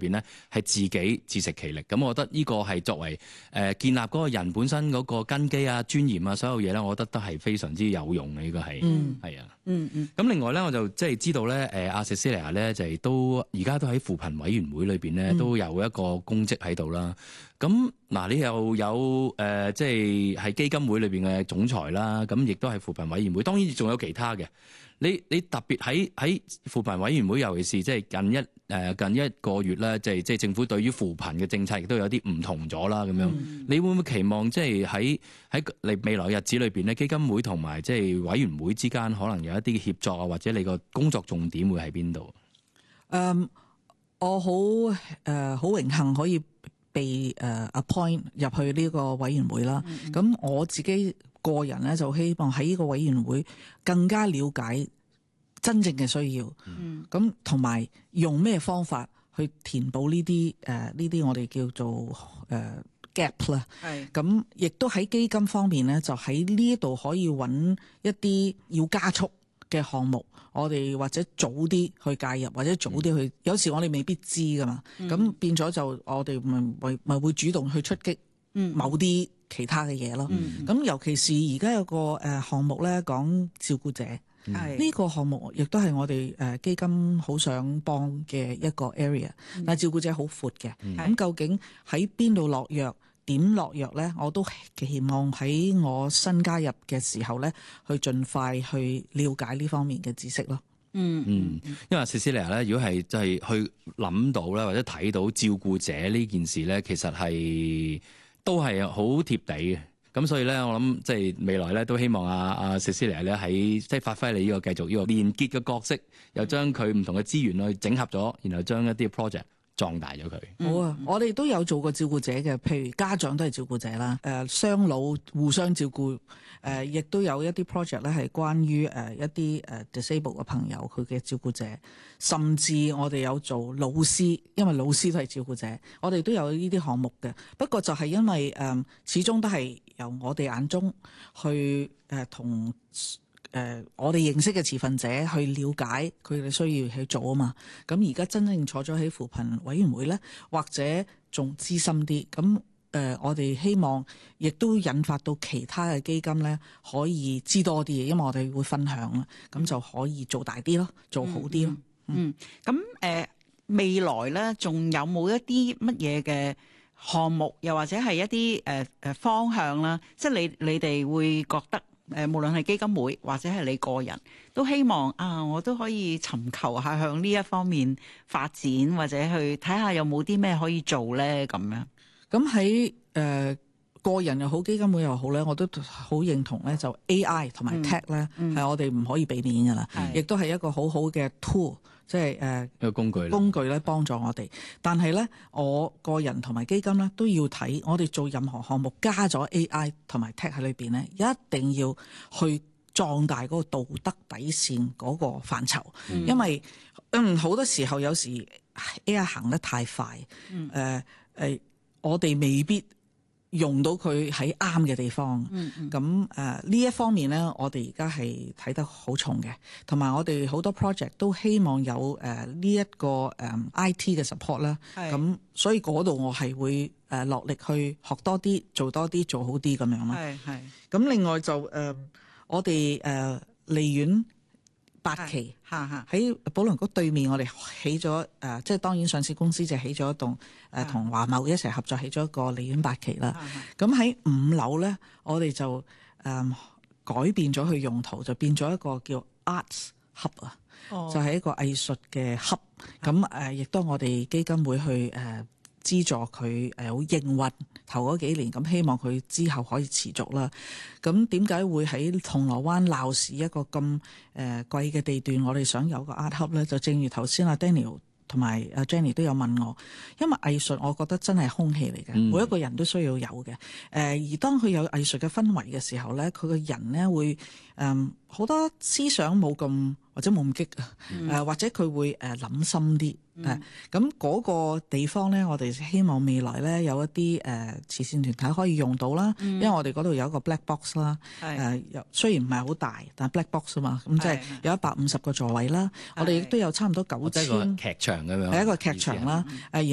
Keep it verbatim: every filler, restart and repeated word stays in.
邊咧係自己自食其力。咁我覺得呢個係作為誒、呃、建立嗰個人本身嗰個根基啊、尊嚴啊，所有嘢咧，我覺得都係非常之有用嘅。呢、這個係嗯係啊， 嗯嗯。 咁另外咧，我就即係知道咧，誒阿 Cecilia 咧就係、是、都而家都喺扶貧委員會裏邊咧，都有一個公職喺度啦。咁嗱、嗯，你又有誒、呃，即係係基金會裏邊嘅總裁啦，咁亦都係扶貧委員會，當然仲有其他嘅。你你特別喺喺扶貧委員會，尤其是即係近一誒、呃、近一個月咧，即係即係政府對於扶貧嘅政策亦都有啲唔同咗啦。咁樣，嗯、你會唔會期望即係喺喺嚟未來日子裏邊咧，基金會同埋即係委員會之間可能有一啲協作啊，或者你個工作重點會喺邊度？ 誒，um, 我好誒好榮幸可以被誒、uh, appoint 入去呢個委員會啦。咁、嗯、我自己個人咧就希望喺呢個委員會更加了解真正嘅需要，咁同埋用咩方法去填補呢啲誒呢啲我哋叫做誒、呃、gap 啦。係咁，亦都喺基金方面咧，就喺呢度可以揾一啲要加速嘅項目，我哋或者早啲去介入，或者早啲去。有時我哋未必知噶嘛，咁、嗯、變咗就我哋咪咪會主動去出擊某啲其他嘅嘢咯。咁、嗯、尤其是而家有個誒項目咧，講照顧者，呢、嗯、個項目亦都係我哋誒基金好想幫嘅一個 area。嗯、但係照顧者好闊嘅，咁、嗯、究竟喺邊度落藥？點落藥咧？我都期望喺我新加入嘅時候咧，去盡快去了解呢方面嘅知識咯。 嗯嗯，因為 Cecilia 咧，如果係即係去諗到咧，或者睇到照顧者呢件事咧，其實係都係好貼地嘅。咁所以咧，我諗即係未來咧，都希望阿阿 Cecilia 咧喺即係發揮你呢個繼續呢個連結嘅角色，又將佢唔同嘅資源去整合咗，然後將一啲 project壯大咗佢。 好啊！我哋都有做過照顧者嘅，譬如家長都係照顧者啦。誒、呃，雙老互相照顧，誒、呃，亦都有一啲 project 咧係關於誒、呃、一啲誒 disable 嘅朋友佢嘅照顧者，甚至我哋有做老師，因為老師都係照顧者，我哋都有呢啲項目嘅。不過就係因為誒、呃，始終都係由我哋眼中去誒同。呃誒、呃，我哋認識嘅持份者去了解佢哋需要去做啊嘛。咁而家真正坐咗喺扶貧委員會咧，或者仲資深啲，咁誒、呃，我哋希望亦都引發到其他嘅基金咧，可以知多啲嘢，因為我哋會分享啦，咁就可以做大啲咯，做好啲咯。 嗯，咁誒、嗯呃、未來咧，仲有冇一啲乜嘢嘅項目，又或者係一啲誒誒方向啦？即係你你哋會覺得？誒，無論係基金會或者係你個人，都希望啊，我都可以尋求下向呢一方面發展，或者去睇下有冇啲咩可以做咧咁樣。 咁喺誒個人又好，基金會又好咧，我都好認同咧，就 A I 同埋 Tech 咧係、嗯嗯、我哋唔可以避免噶啦，亦都係一個好好嘅 tool。即係誒一個工具， 工具咧幫助我哋。但係咧，我個人同埋基金咧都要睇，我哋做任何項目加咗 A I 同埋 Tech 喺裏邊咧，一定要去壯大嗰個道德底線嗰個範疇。嗯、因為嗯好多時候有時 A I 行得太快，誒誒、嗯呃呃，我哋未必用到佢喺啱嘅地方，咁誒呢一方面咧，我哋而家係睇得好重嘅，同埋我哋好多 project 都希望有誒呢一個誒、呃、I T 嘅 support 啦是，咁所以嗰度我係會誒落力去學多啲，做多啲，做好啲咁樣咯。係係。咁另外就誒、呃、我哋誒利苑八期喺保良局對面，我哋起咗誒、呃，即係當然上市公司就起咗一棟誒，同、呃、華懋一齊合作起咗一個利苑八期啦。咁喺五樓咧，我哋就誒、呃、改變咗佢用途，就變咗一個叫 Arts Hub 啊，哦、就係一個藝術嘅 hub。咁誒，亦都我哋基金會去誒。呃資助佢誒好營運頭嗰幾年，咁希望佢之後可以持續啦。咁點解會喺銅鑼灣鬧市一個咁誒、呃、貴嘅地段，我哋想有個 art hub 咧？就正如頭先阿 Daniel 同埋阿 Jenny 都有問我，因為藝術我覺得真係空氣嚟嘅，嗯、每一個人都需要有嘅。誒、呃、而當佢有藝術嘅氛圍嘅時候咧，佢個人咧會誒好、呃、多思想冇咁或者冇咁激啊，誒、嗯呃、或者佢會誒諗、呃、深啲。誒咁嗰個地方咧，我哋希望未來咧有一啲誒、呃、慈善團體可以用到啦，嗯、因為我哋嗰度有一個 black box 啦，誒、呃、雖然唔係好大，但係 black box 啊嘛，咁即係有一百五十個座位啦，是我哋亦都有差唔多九千，即係個劇場咁樣， 係一個劇場啦，誒。